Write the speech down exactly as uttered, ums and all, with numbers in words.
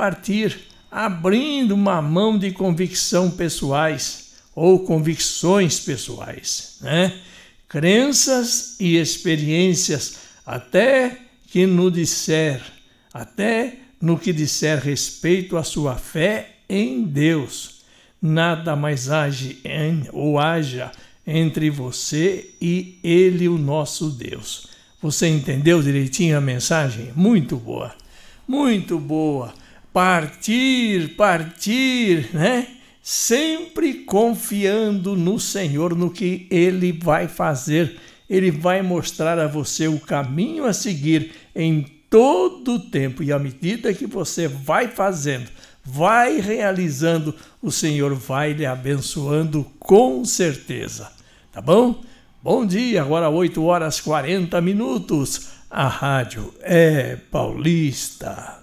partir, abrindo uma mão de convicção pessoais ou convicções pessoais, né? Crenças e experiências, até que no disser, até no que disser respeito à sua fé em Deus. Nada mais age em, ou haja entre você e Ele, o nosso Deus. Você entendeu direitinho a mensagem? Muito boa, muito boa. Partir, partir, né? Sempre confiando no Senhor, no que Ele vai fazer. Ele vai mostrar a você o caminho a seguir em todo o tempo. E à medida que você vai fazendo, vai realizando, o Senhor vai lhe abençoando com certeza. Tá bom? Bom dia, agora oito horas e quarenta minutos. A rádio é Paulista.